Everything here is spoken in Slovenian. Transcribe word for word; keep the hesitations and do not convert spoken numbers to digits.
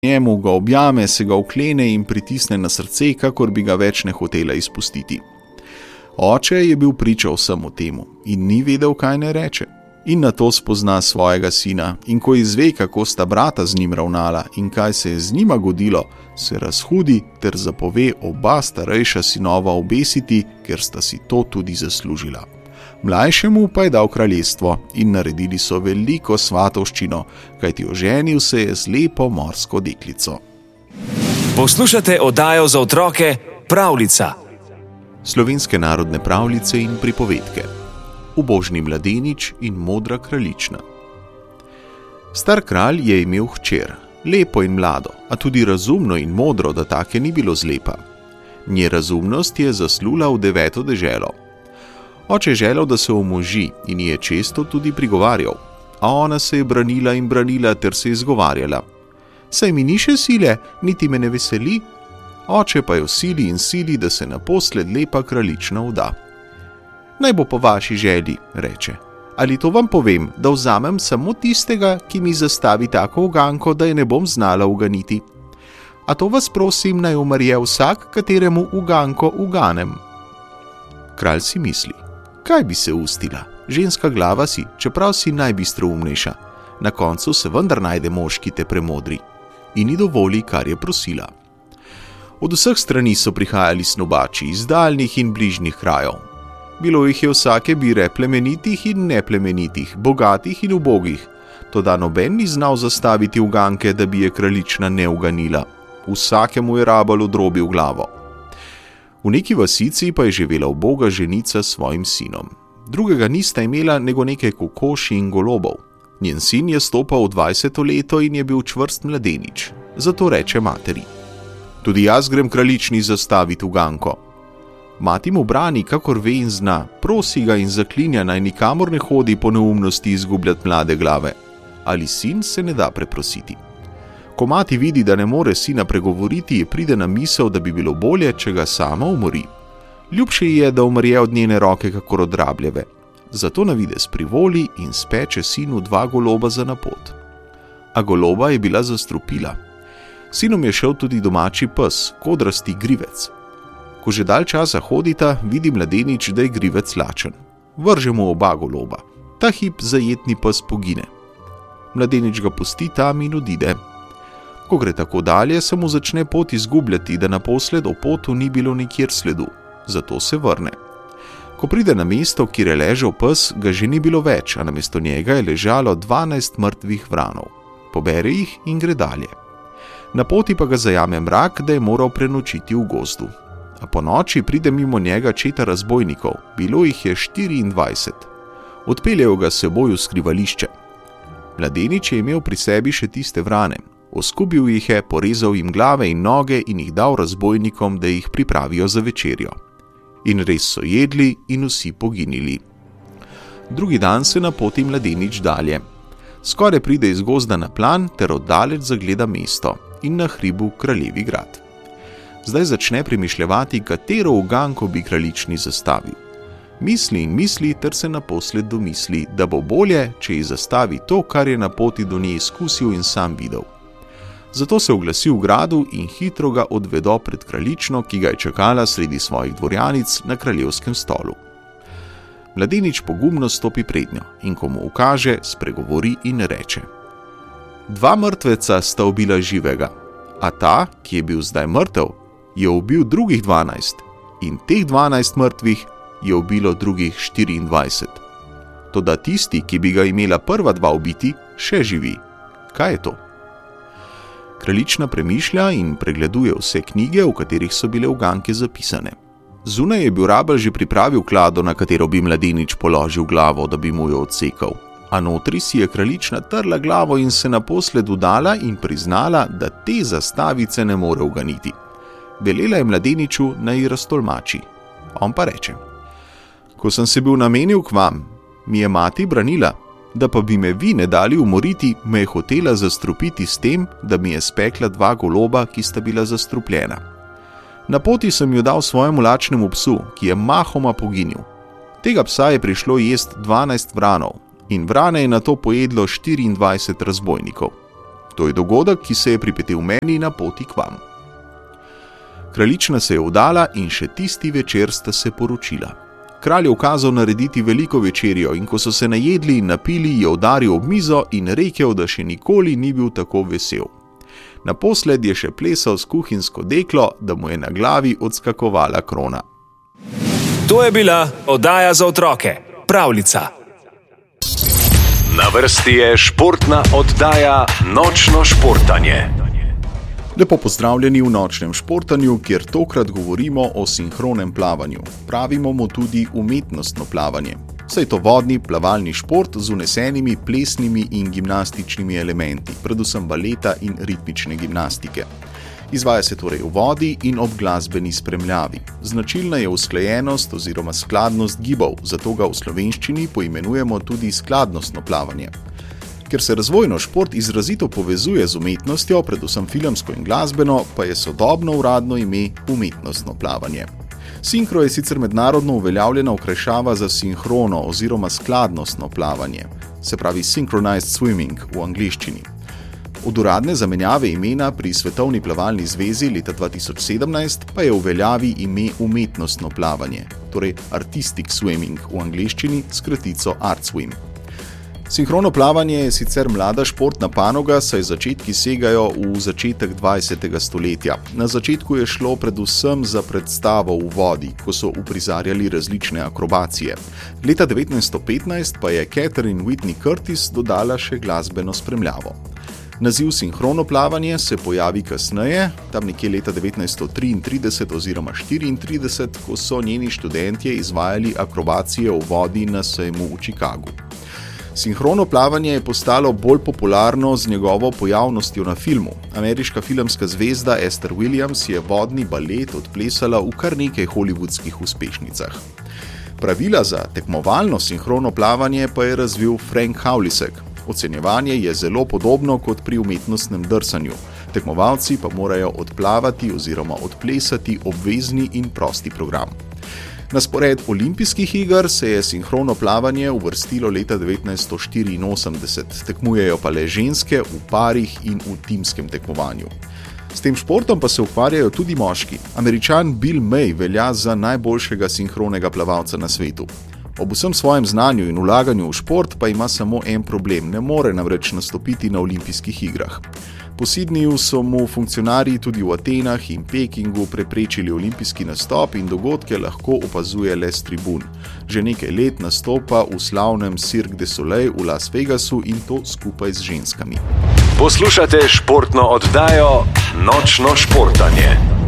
njemu, ga objame, se ga uklene in pritisne na srce, kakor bi ga več ne hotela izpustiti. Oče je bil priča vsemu temu in ni vedel, kaj ne reče. In nato spozna svojega sina in ko izve, kako sta brata z njim ravnala in kaj se je z njima godilo, se razhudi ter zapove oba starejša sinova obesiti, ker sta si to tudi zaslužila. Mlajšemu pa je dal kraljestvo in naredili so veliko svatovščino, kajti oženil se je z lepo morsko deklico. Poslušate oddajo za otroke Pravljica. Slovenske narodne pravljice in pripovedke. Ubožni mladenič in modra kraljična. Star kralj je imel hčer, lepo in mlado, a tudi razumno in modro, da take ni bilo zlepa. Nje razumnost je zaslula v deveto deželo. Oče je želel, da se omoži in je često tudi prigovarjal, a ona se je branila in branila ter se izgovarjala. Saj mi ni še sile, niti me ne veseli. Oče pa jo sili in sili, da se naposled lepa kraljična vda. Naj bo po vaši želji, reče. Ali to vam povem, da vzamem samo tistega, ki mi zastavi tako uganko, da je ne bom znala uganiti. A to vas prosim, naj umrje vsak, kateremu uganko uganem. Kralj si misli. Kaj bi se ustila? Ženska glava si, čeprav si najbistroumnejša. Na koncu se vendar najde mož, ki te premodri. In ni dovoli, kar je prosila. Od vseh strani so prihajali snobači, iz daljnih in bližnjih krajev. Bilo jih je vsake bire, plemenitih in neplemenitih, bogatih in ubogih. Toda noben ni znal zastaviti uganke, da bi je kraljična ne uganila. Vsakemu je rabal odrobil glavo. V neki vasici pa je živela uboga ženica s svojim sinom. Drugega nista imela nego nekaj kokoši in golobov. Njen sin je stopal v dvajseto leto in je bil čvrst mladenič. Zato reče materi. Tudi jaz grem kraljični zastaviti uganko. Mati mu brani, kakor ve in zna, prosi ga in zaklinja, naj nikamor ne hodi po neumnosti izgubljati mlade glave. Ali sin se ne da preprositi. Ko mati vidi, da ne more sina pregovoriti, je pride na misel, da bi bilo bolje, če ga sama umori. Ljubše je, da umrje od njene roke kakor od rabljeve. Zato na videz privoli in speče sinu dva goloba za na pot. A goloba je bila zastrupila. Sinom je šel tudi domači pes, kodrasti grivec. Ko že dalj časa hodita, vidi mladenič, da je grivec lačen. Vrže mu oba goloba. Ta hip zajetni pes pogine. Mladenič ga pusti tam in odide. Ko gre tako dalje, se mu začne pot izgubljati, da naposled o potu ni bilo nikjer sledu. Zato se vrne. Ko pride na mesto, kjer je ležal pes, ga že ni bilo več, a namesto njega je ležalo dvanajst mrtvih vranov. Pobere jih in gre dalje. Na poti pa ga zajame mrak, da je moral prenočiti v gozdu. A po noči pride mimo njega četa razbojnikov, bilo jih je štiriindvajset. Odpeljejo ga seboj v skrivališče. Mladenič je imel pri sebi še tiste vrane. Oskubil jih je, porezal jim glave in noge in jih dal razbojnikom, da jih pripravijo za večerjo. In res so jedli in vsi poginili. Drugi dan se napoti mladenič dalje. Skoraj pride iz gozda na plan ter oddaleč zagleda mesto in na hribu kraljevi grad. Zdaj začne premišljevati, katero uganko bi kraljični zastavil. Misli in misli ter se naposled domisli, da bo bolje, če ji zastavi to, kar je na poti do nje izkusil in sam videl. Zato se oglasi v gradu in hitro ga odvedo pred kraljično, ki ga je čakala sredi svojih dvorjanic na kraljevskem stolu. Mladenič pogumno stopi prednjo in ko mu ukaže, spregovori in reče: Dva mrtveca sta ubila živega, a ta, ki je bil zdaj mrtev, je ubil drugih dvanajst in teh dvanajst mrtvih je ubilo drugih štiriindvajset. Toda tisti, ki bi ga imela prva dva ubiti, še živi. Kaj je to? Kraljična premišlja in pregleduje vse knjige, v katerih so bile uganke zapisane. Zunaj je bil rabelj že pripravil klado, na katero bi mladenič položil glavo, da bi mu jo odsekal. A notri si je kraljična trla glavo in se naposled udala in priznala, da te zastavice ne more uganiti. Velela je mladeniču, naj ji raztolmači. On pa reče: Ko sem se bil namenil k vam, mi je mati branila, da pa bi me vi ne dali umoriti, me je hotela zastrupiti s tem, da mi je spekla dva goloba, ki sta bila zastrupljena. Na poti sem jo dal svojemu lačnemu psu, ki je mahoma poginil. Tega psa je prišlo jest dvanajst vranov in vrane je nato pojedlo štiriindvajset razbojnikov. To je dogodek, ki se je pripetil meni na poti k vam. Kraljična se je vdala in še tisti večer sta se poročila. Kralj je ukazal narediti veliko večerjo in ko so se najedli in napili, je udaril ob mizo in rekel, da še nikoli ni bil tako vesel. Naposled je še plesal s kuhinjsko deklo, da mu je na glavi odskakovala krona. To je bila oddaja za otroke, Pravljica. Na vrsti je športna oddaja Nočno športanje. Lepo pozdravljeni v Nočnem športanju, kjer tokrat govorimo o sinhronem plavanju. Pravimo mu tudi umetnostno plavanje. Saj je to vodni plavalni šport z vnesenimi plesnimi in gimnastičnimi elementi, predvsem baleta in ritmične gimnastike. Izvaja se torej v vodi in ob glasbeni spremljavi. Značilna je usklajenost oziroma skladnost gibov, zato ga v slovenščini poimenujemo tudi skladnostno plavanje. Ker se razvojno šport izrazito povezuje z umetnostjo, predvsem filmsko in glasbeno, pa je sodobno uradno ime umetnostno plavanje. Sinhro je sicer mednarodno uveljavljena okrajšava za sinhrono oziroma skladnostno plavanje, se pravi synchronized swimming v angleščini. Od uradne zamenjave imena pri Svetovni plavalni zvezi leta dva tisoč sedemnajst pa je v veljavi ime umetnostno plavanje, torej artistic swimming v angleščini s kratico artswim. Sinhrono plavanje je sicer mlada športna panoga, saj začetki segajo v začetek dvajsetega stoletja. Na začetku je šlo predvsem za predstavo v vodi, ko so uprizarjali različne akrobacije. Leta devetnajststo petnajst pa je Catherine Whitney Curtis dodala še glasbeno spremljavo. Naziv sinhrono plavanje se pojavi kasneje, tam nekje leta devetnajststo triintrideset oziroma štiriintrideset, ko so njeni študentje izvajali akrobacije v vodi na sejmu v Chicagu. Sinhrono plavanje je postalo bolj popularno z njegovo pojavnostjo na filmu. Ameriška filmska zvezda Esther Williams je vodni balet odplesala v kar nekaj hollywoodskih uspešnicah. Pravila za tekmovalno sinhrono plavanje pa je razvil Frank Haulisek. Ocenjevanje je zelo podobno kot pri umetnostnem drsanju. Tekmovalci pa morajo odplavati oziroma odplesati obvezni in prosti program. Na spored olimpijskih iger se je sinhrono plavanje uvrstilo leta devetnajststo štiriinosemdeset, tekmujejo pa le ženske v parih in v timskem tekmovanju. S tem športom pa se ukvarjajo tudi moški. Američan Bill May velja za najboljšega sinhronega plavalca na svetu. Ob vsem svojem znanju in vlaganju v šport pa ima samo en problem, ne more namreč nastopiti na olimpijskih igrah. Po Sydneyju so mu funkcionarji tudi v Atenah in Pekingu preprečili olimpijski nastop in dogodke lahko opazuje le s tribun. Že nekaj let nastopa v slavnem Cirque du Soleil v Las Vegasu in to skupaj z ženskami. Poslušate športno oddajo Nočno športanje.